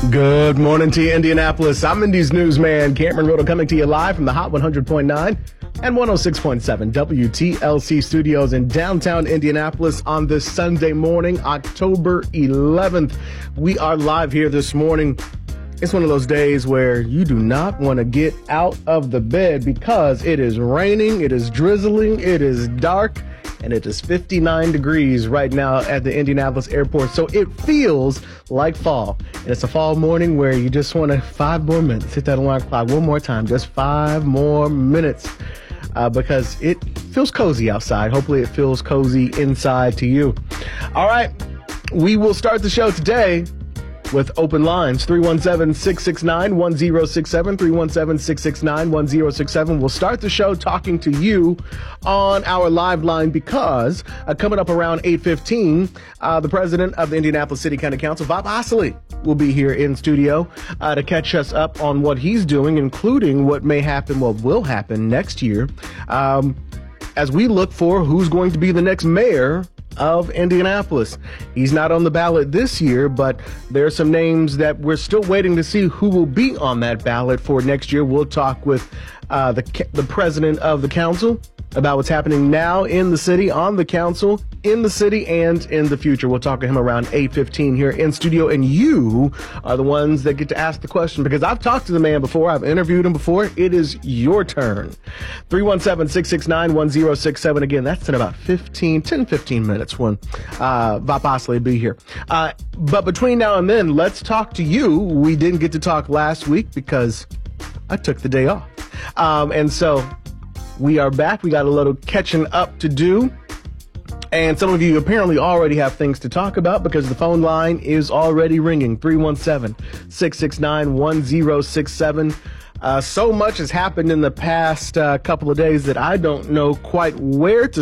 Good morning to you, Indianapolis. I'm Indy's newsman, Cameron Roto, coming to you live from the Hot 100.9 and 106.7 WTLC studios in downtown Indianapolis on this Sunday morning, October 11th. We are live here this morning. It's one of those days where you do not want to get out of the bed because it is raining, it is drizzling, it is dark, and it is 59 degrees right now at the Indianapolis airport. So it feels like fall. And it's a fall morning where you just want to 5 more minutes. Hit that alarm clock one more time. Just 5 more minutes because it feels cozy outside. Hopefully it feels cozy inside to you. All right. We will start the show today with open lines, 317-669-1067, 317-669-1067. We'll start the show talking to you on our live line because coming up around 8:15, the president of the Indianapolis City County Council, Bob Astley, will be here in studio to catch us up on what he's doing, including what may happen, what will happen next year, as we look for who's going to be the next mayor of Indianapolis. He's not on the ballot this year, but there are some names that we're still waiting to see who will be on that ballot for next year. We'll talk with the president of the council about what's happening now in the city, on the council, in the city, and in the future. We'll talk to him around 8:15 here in studio, and you are the ones that get to ask the question because I've talked to the man before. I've interviewed him before. It is your turn. 317-669-1067. Again, that's in about 10-15 minutes when Bob Astley will be here. But between now and then, let's talk to you. We didn't get to talk last week because I took the day off. And so we are back. We got a little catching up to do. And some of you apparently already have things to talk about because the phone line is already ringing. 317-669-1067. So much has happened in the past couple of days that I don't know quite where to